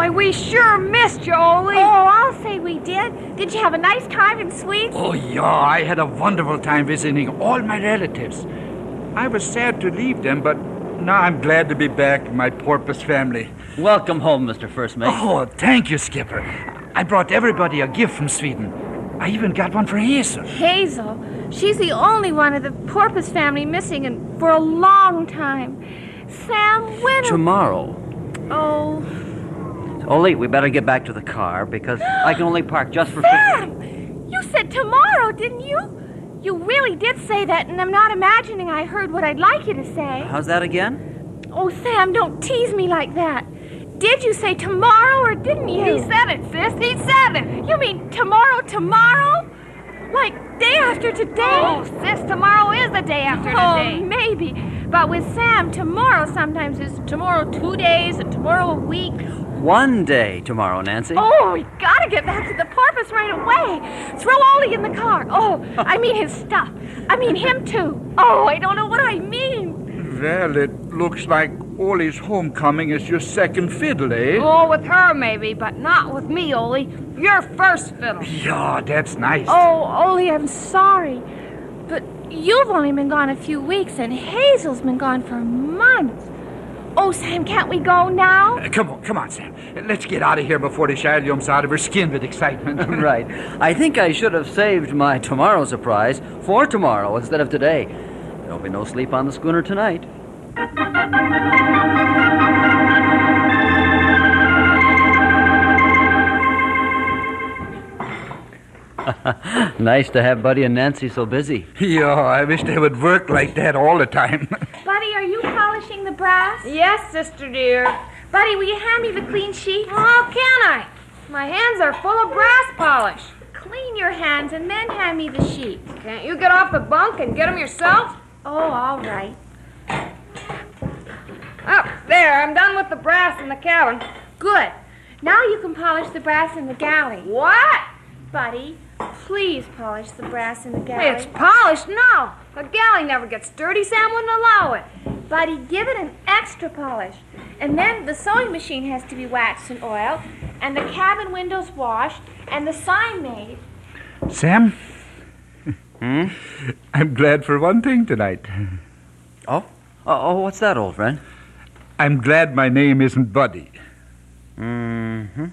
Why, we sure missed you, Ole. Oh, I'll say we did. Did you have a nice time in Sweets? Oh, yeah, I had a wonderful time visiting all my relatives. I was sad to leave them, but now I'm glad to be back in my porpoise family. Welcome home, Mr. First Mate. Oh, thank you, Skipper. I brought everybody a gift from Sweden. I even got one for Hazel. Hazel? She's the only one of the porpoise family missing for a long time. Sam, when... Tomorrow. Oh... Ole, we better get back to the car because I can only park just for... Sam! You said tomorrow, didn't you? You really did say that, and I'm not imagining I heard what I'd like you to say. How's that again? Oh, Sam, don't tease me like that. Did you say tomorrow, or didn't you? He said it, sis. He said it. You mean tomorrow? Like day after today? Oh, sis, tomorrow is the day after today. Oh, maybe. But with Sam, tomorrow sometimes is tomorrow 2 days and tomorrow a week. 1 day tomorrow, Nancy. Oh, we gotta get back to the porpoise right away. Throw Ole in the car. Oh, I mean his stuff. I mean him too. Oh, I don't know what I mean. Well, it looks like Ole's homecoming is your second fiddle, eh? Oh, with her maybe, but not with me, Ole. Your first fiddle. Yeah, that's nice. Oh, Ole, I'm sorry. But you've only been gone a few weeks, and Hazel's been gone for months. Oh, Sam, can't we go now? Come on, Sam. Let's get out of here before the child jumps out of her skin with excitement. Right. I think I should have saved my tomorrow surprise for tomorrow instead of today. There'll be no sleep on the schooner tonight. Nice to have Buddy and Nancy so busy. Yeah, I wish they would work like that all the time. Buddy, are you polishing the brass? Yes, sister dear. Buddy, will you hand me the clean sheets? How can I? My hands are full of brass polish. Clean your hands and then hand me the sheets. Can't you get off the bunk and get them yourself? Oh, all right. Oh, there, I'm done with the brass in the cabin. Good. Now you can polish the brass in the galley. What? Buddy, please polish the brass in the galley. Hey, it's polished now. The galley never gets dirty. Sam wouldn't allow it. Buddy, give it an extra polish. And then the sewing machine has to be waxed and oiled, and the cabin windows washed, and the sign made. Sam? I'm glad for one thing tonight. Oh, what's that, old friend? I'm glad my name isn't Buddy. Mm-hmm.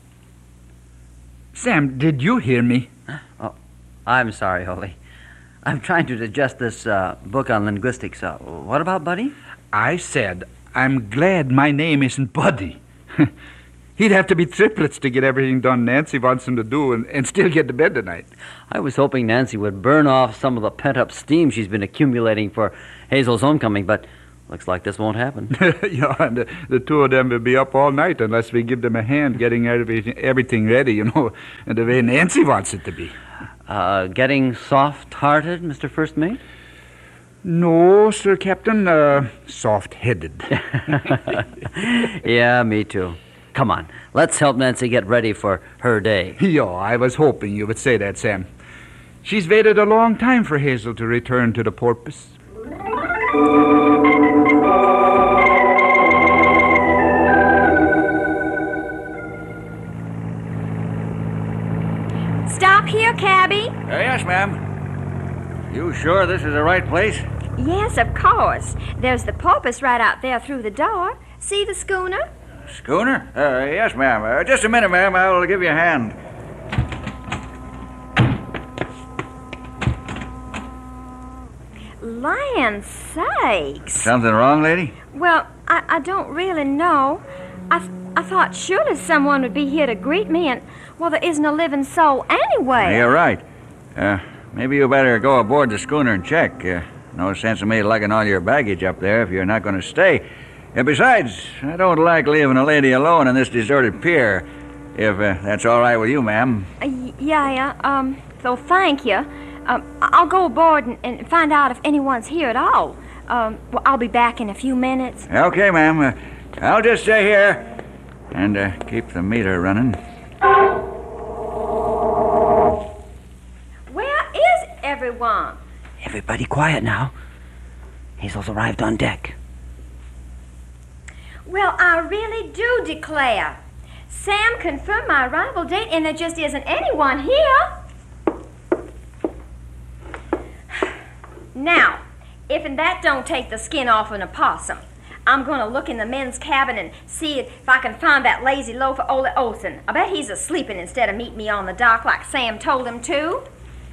Sam, did you hear me? Oh, I'm sorry, Ole. I'm trying to digest this book on linguistics. What about Buddy? I said, I'm glad my name isn't Buddy. He'd have to be triplets to get everything done Nancy wants him to do and still get to bed tonight. I was hoping Nancy would burn off some of the pent-up steam she's been accumulating for Hazel's homecoming, but looks like this won't happen. Yeah, and the two of them will be up all night unless we give them a hand getting everything ready, and the way Nancy wants it to be. Getting soft-hearted, Mr. First Mate? No, Sir Captain, soft-headed. Yeah, me too. Come on, let's help Nancy get ready for her day. Yeah, I was hoping you would say that, Sam. She's waited a long time for Hazel to return to the porpoise. Stop here, cabby. Yes, ma'am. You sure this is the right place? Yes, of course. There's the porpoise right out there through the door. See the schooner? Schooner? Yes, ma'am. Just a minute, ma'am. I'll give you a hand. Land sakes. Something wrong, lady? Well, I don't really know. I thought surely someone would be here to greet me, and, well, there isn't a living soul anyway. You're right. Maybe you better go aboard the schooner and check. No sense in me lugging all your baggage up there if you're not going to stay. Besides, I don't like leaving a lady alone on this deserted pier. If that's all right with you, ma'am. So thank you. I'll go aboard and find out if anyone's here at all. Well, I'll be back in a few minutes. Okay, ma'am. I'll just stay here and keep the meter running. Where is everyone? Everybody quiet now. Hazel's arrived on deck. Well, I really do declare. Sam confirmed my arrival date, and there just isn't anyone here. Now, if that don't take the skin off an opossum, I'm going to look in the men's cabin and see if I can find that lazy loafer Ole Olsen. I bet he's asleeping instead of meeting me on the dock like Sam told him to.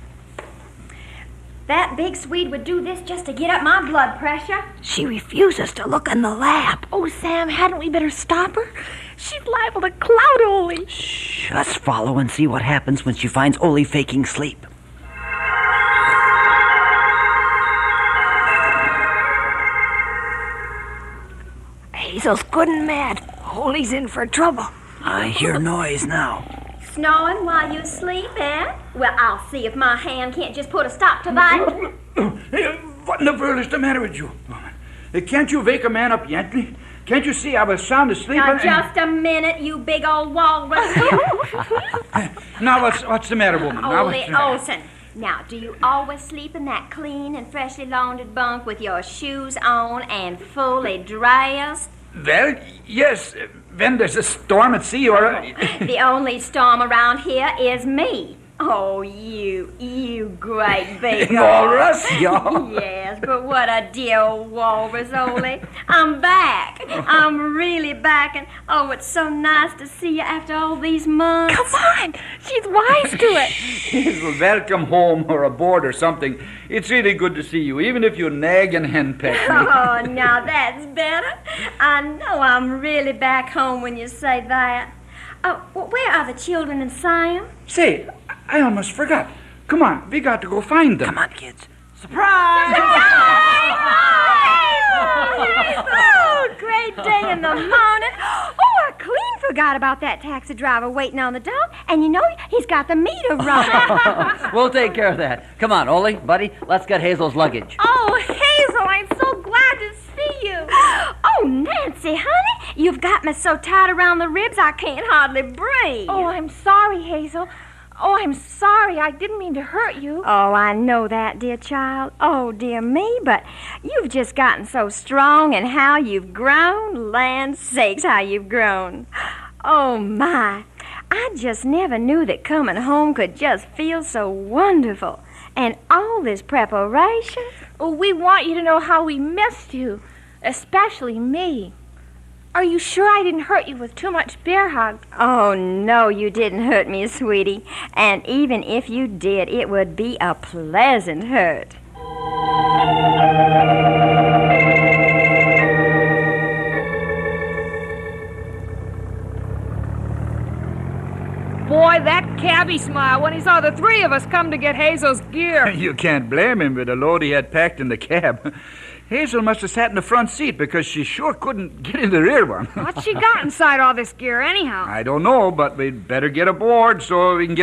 That big Swede would do this just to get up my blood pressure. She refuses to look in the lab. Oh, Sam, hadn't we better stop her? She's liable to clout Ole. Shh, let's follow and see what happens when she finds Ole faking sleep. Hazel's good and mad. Ole's in for trouble. I hear noise now. Snoring while you sleep, eh? Well, I'll see if my hand can't just put a stop to that. What in the world is the matter with you, woman? Can't you wake a man up gently? Can't you see I was sound asleep? Now, just a minute, you big old walrus. Now, what's the matter, woman? Now, Ole Olsen. Now, do you always sleep in that clean and freshly laundered bunk with your shoes on and fully dressed? Well, yes. When there's a storm at sea or... The only storm around here is me. Oh, you great big walrus, yeah. Yes, but what a dear old walrus, Ole. I'm back. I'm really back, and oh, it's so nice to see you after all these months. Come on, she's wise to it. Welcome home or aboard or something. It's really good to see you, even if you nag and henpeck me. Oh, now that's better. I know I'm really back home when you say that. Oh, well, where are the children and Sam? Say, I almost forgot. Come on, we got to go find them. Come on, kids. Surprise! Oh, great day in the morning. Oh, I clean forgot about that taxi driver waiting on the dock. And you know, he's got the meter running. We'll take care of that. Come on, Ole, buddy, let's get Hazel's luggage. Oh, Hazel, I'm so glad to see you. Oh, Nancy, honey, you've got me so tight around the ribs I can't hardly breathe. Oh, I'm sorry, Hazel. Oh, I'm sorry. I didn't mean to hurt you. Oh, I know that, dear child. Oh, dear me, but you've just gotten so strong, and how you've grown. Land sakes, how you've grown. Oh, my. I just never knew that coming home could just feel so wonderful. And all this preparation. Oh, we want you to know how we missed you, especially me. Are you sure I didn't hurt you with too much bear hug? Oh, no, you didn't hurt me, sweetie. And even if you did, it would be a pleasant hurt. Boy, that cabbie smiled when he saw the three of us come to get Hazel's gear. You can't blame him with the load he had packed in the cab. Hazel must have sat in the front seat because she sure couldn't get in the rear one. What's she got inside all this gear anyhow? I don't know, but we'd better get aboard so we can get